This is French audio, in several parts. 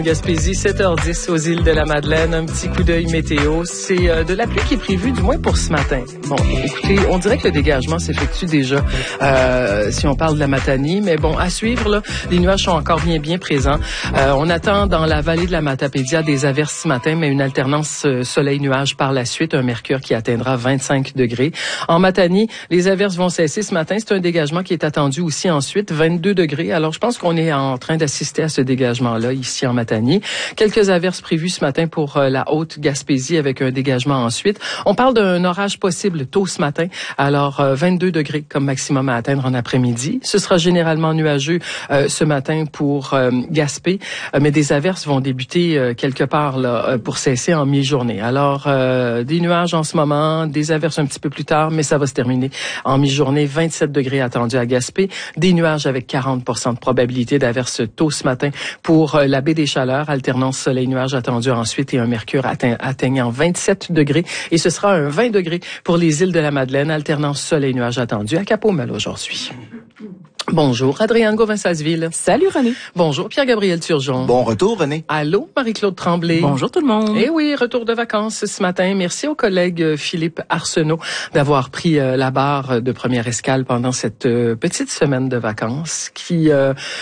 Gaspésie, 7h10 aux îles de la Madeleine. Un petit coup d'œil météo. C'est de la pluie qui est prévue, du moins pour ce matin. Bon, écoutez, on dirait que le dégagement s'effectue déjà si on parle de la Matanie. Mais bon, à suivre, là, les nuages sont encore bien présents. On attend dans la vallée de la Matapédia des averses ce matin, mais une alternance soleil-nuage par la suite. Un mercure qui atteindra 25 degrés. En Matanie, les averses vont cesser ce matin. C'est un dégagement qui est attendu aussi ensuite, 22 degrés. Alors, je pense qu'on est en train d'assister à ce dégagement-là ici en Matanie. Quelques averses prévues ce matin pour la Haute-Gaspésie avec un dégagement ensuite. On parle d'un orage possible tôt ce matin. Alors, 22 degrés comme maximum à atteindre en après-midi. Ce sera généralement nuageux ce matin pour Gaspé, mais des averses vont débuter quelque part là pour cesser en mi-journée. Alors, des nuages en ce moment, des averses un petit peu plus tard, mais ça va se terminer en mi-journée. 27 degrés attendus à Gaspé. Des nuages avec 40% de probabilité d'averses tôt ce matin pour la baie des Chaleurs, alternance soleil-nuage attendu ensuite et un mercure atteignant 27 degrés. Et ce sera un 20 degrés pour les îles de la Madeleine, alternance soleil-nuage attendu à Cap-au-Mel aujourd'hui. Bonjour, Adrienne Gauvin-Sasseville. Salut, René. Bonjour, Pierre-Gabriel Turgeon. Bon retour, René. Allô, Marie-Claude Tremblay. Bonjour tout le monde. Eh oui, retour de vacances ce matin. Merci au collègue Philippe Arsenault d'avoir pris la barre de première escale pendant cette petite semaine de vacances qui...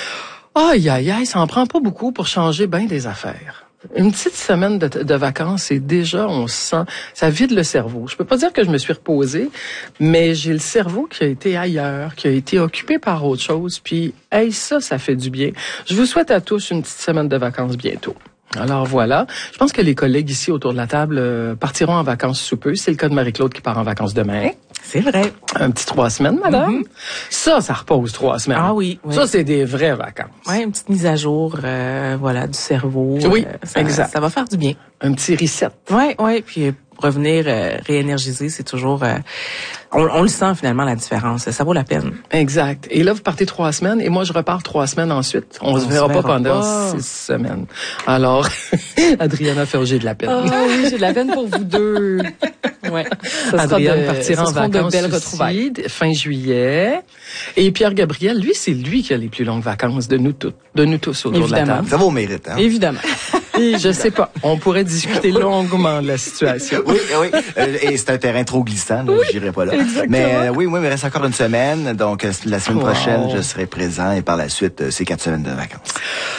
aïe, ça en prend pas beaucoup pour changer bien des affaires. Une petite semaine de vacances et déjà on sent, ça vide le cerveau. Je peux pas dire que je me suis reposée, mais j'ai le cerveau qui a été ailleurs, qui a été occupé par autre chose. Puis, ça fait du bien. Je vous souhaite à tous une petite semaine de vacances bientôt. Alors voilà, je pense que les collègues ici autour de la table partiront en vacances sous peu. C'est le cas de Marie-Claude qui part en vacances demain. C'est vrai. Un petit 3 semaines, madame. Ça repose 3 semaines. Ah oui. Ça, c'est des vraies vacances. Ouais, une petite mise à jour, du cerveau. Oui, exact. Ça va faire du bien. Un petit reset. Ouais, puis revenir réénergiser, c'est toujours... on le sent finalement, la différence. Ça vaut la peine. Exact. Et là, vous partez 3 semaines et moi, je repars 3 semaines ensuite. On se verra pas pendant 6 semaines. Alors, Adriana Ferger de la peine. Oh oui, j'ai de la peine pour vous deux. Ouais. Adrienne partira en vacances de belles retrouvailles. Fin juillet. Et Pierre-Gabriel, lui, c'est lui qui a les plus longues vacances de nous tous autour de la table. Ça vaut au mérite, hein? Évidemment. Je sais pas. On pourrait discuter longuement de la situation. Oui. Et c'est un terrain trop glissant, donc j'irai pas là. Exactement. Mais oui, il me reste encore une semaine. Donc, la semaine prochaine, je serai présent. Et par la suite, c'est 4 semaines de vacances.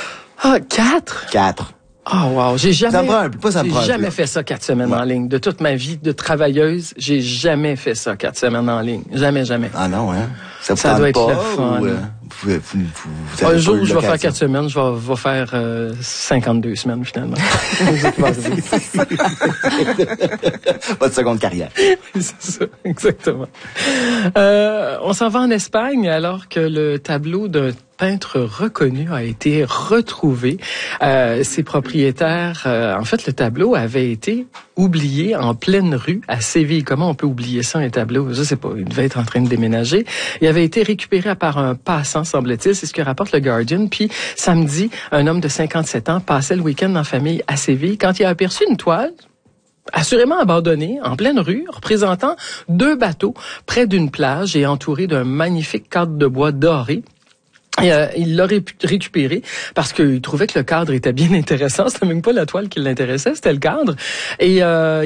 4? 4. Oh wow, j'ai jamais fait ça 4 semaines en ligne. De toute ma vie de travailleuse, j'ai jamais fait ça 4 semaines en ligne. Jamais. Ah non, hein? Ça doit être le fun. Vous un jour où je vais faire 4 semaines, je vais faire 52 semaines finalement. Votre seconde carrière. C'est ça, exactement. On s'en va en Espagne alors que le tableau d'un peintre reconnu a été retrouvé. Ses propriétaires, en fait, le tableau avait été oublié en pleine rue à Séville. Comment on peut oublier ça, un tableau? Je sais pas, il devait être en train de déménager. Il avait été récupéré par un passant, semble-t-il. C'est ce que rapporte le Guardian. Puis, samedi, un homme de 57 ans passait le week-end en famille à Séville quand il a aperçu une toile assurément abandonnée, en pleine rue, représentant 2 bateaux près d'une plage et entouré d'un magnifique cadre de bois doré. Et, il l'a récupéré parce qu'il trouvait que le cadre était bien intéressant. C'était même pas la toile qui l'intéressait, c'était le cadre. Et